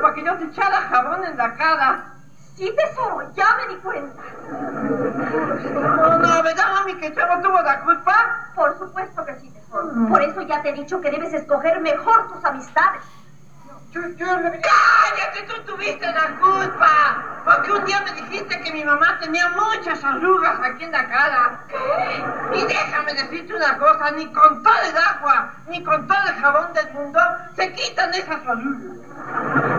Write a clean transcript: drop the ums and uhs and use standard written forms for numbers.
culpa que yo te echara jabón en la cara. Sí, tesoro, ya me di cuenta. No, ¿verdad, mami, que yo no tuvo la culpa? Por supuesto que sí, tesoro. Por eso ya te he dicho que debes escoger mejor tus amistades. ¡Cállate! ¡Tú tuviste la culpa! Porque un día me dijiste que mi mamá tenía muchas arrugas aquí en la cara. ¿Qué? Y déjame decirte una cosa, ni con todo el agua, ni con todo el jabón del mundo, se quitan esas arrugas.